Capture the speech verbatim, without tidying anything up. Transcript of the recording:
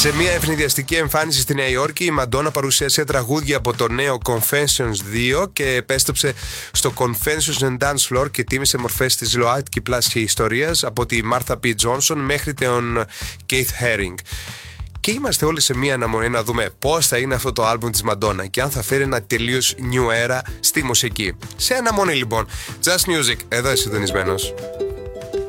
Σε μια ευνηδιαστική εμφάνιση στη Νέα Υόρκη, η Μαντόνα παρουσίασε τραγούδια από το νέο Confessions δύο και επέστρεψε στο Confessions and Dance Floor και τίμησε μορφές της ΛΟΑΤΚΙ πλάσια ιστορίας από τη Μάρθα Πι Τζόνσον μέχρι τον Keith Haring. Και είμαστε όλοι σε μια αναμονή να δούμε πώς θα είναι αυτό το άλμπουμ της Μαντόνα και αν θα φέρει ένα τελείως new era στη μουσική. Σε αναμονή λοιπόν. Just Music, εδώ είσαι συντονισμένος.